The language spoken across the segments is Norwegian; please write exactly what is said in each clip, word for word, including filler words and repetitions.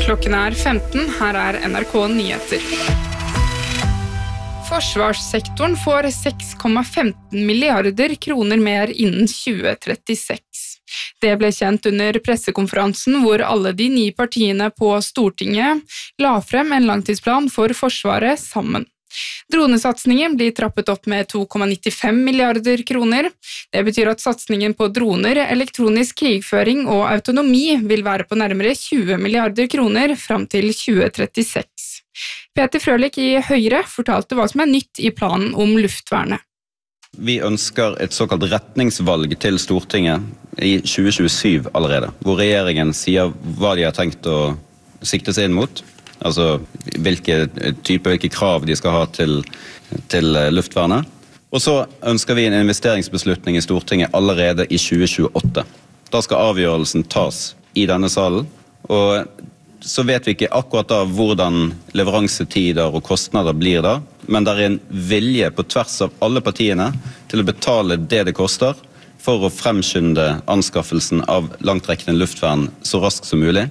Klokken er femten, her er N R K Nyheter. Forsvarssektoren får seks komma femten milliarder kroner mer innen tjue trettiseks. Det ble kjent under pressekonferansen hvor alle de ni partiene på Stortinget la frem en langtidsplan for Forsvaret sammen. Dronesatsningen blir trappet opp med to komma nittifem milliarder kroner. Det betyr at satsningen på droner, elektronisk krigføring og autonomi vil være på nærmere tjue milliarder kroner frem til tjue trettiseks. Peter Frølich i Høyre fortalte hva som er nytt i planen om luftvernet. Vi ønsker et såkalt retningsvalg til Stortinget i tjue tjuesyv allerede, hvor regjeringen sier hva de har tenkt å sikte seg inn mot, altså hvilke type, hvilke krav de skal ha til, til luftvernet. Og så ønsker vi en investeringsbeslutning i Stortinget allerede i tjue tjueåtte. Da skal avgjørelsen tas i denne salen, og så vet vi ikke akkurat da hvordan leveransetider og kostnader blir da, men det er en vilje på tvers av alle partiene til å betale det det koster for å fremskynde anskaffelsen av langtrekkende luftvern så raskt som mulig.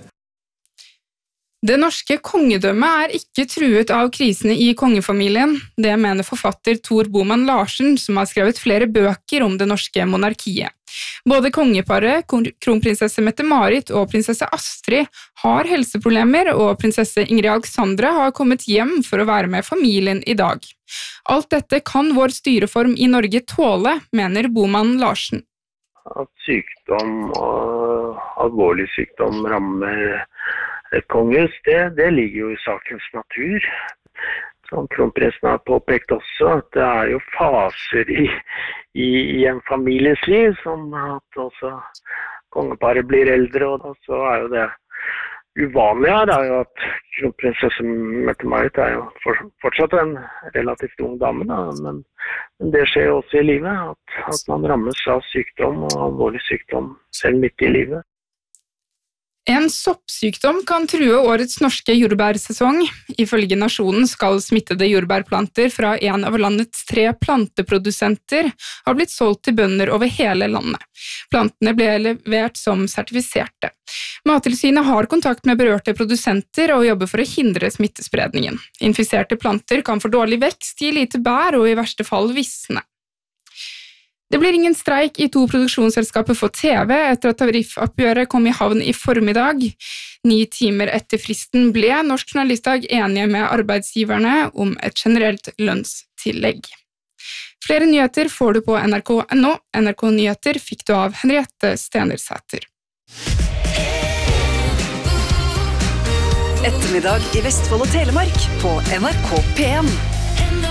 Det norske kongedømmet er ikke truet av krisene i kongefamilien. Det mener forfatter Tor Boman Larsen, som har skrevet flere bøker om det norske monarkiet. Både kongeparet, kronprinsesse Mette-Marit og prinsesse Astrid har helseproblemer, og prinsesse Ingrid Alexandra har kommet hjem for å være med familien i dag. Alt dette kan vår styreform i Norge tåle, mener Boman Larsen. At sykdom og alvorlig sykdom rammer et kongehus, det, det ligger jo i sakens natur. Som kronprinsen har påpekt også, at det er jo faser i, i, i en families liv, som at også kongeparet blir eldre, og så er jo det uvanlige her, er jo at kronprinsesse Mette-Marit er jo for, fortsatt en relativt ung dame, da, men, men det skjer jo også i livet, at, at man rammes av sykdom og alvorlig sykdom selv midt i livet. En soppsykdom kan true årets norske jordbærsesong. Ifølge Nasjonen skal smittede jordbærplanter fra en av landets tre planteprodusenter ha blitt solgt til bønder over hele landet. Plantene ble levert som sertifiserte. Mattilsynet har kontakt med berørte produsenter og jobber for å hindre smittespredningen. Infiserte planter kan få dårlig vekst, gi lite bær og i verste fall visne. Det blir ingen streik i to produksjonsselskaper for T V etter at tariffoppgjøret kom i havn i formiddag. Ni timer etter fristen ble Norsk Journalistdag enige med arbeidsgiverne om et generelt lønnstillegg. Flere nyheter får du på N R K punktum N O. N R K Nyheter fikk du av Henriette Stenersæter. Ettermiddag i Vestfold og Telemark på N R K P en.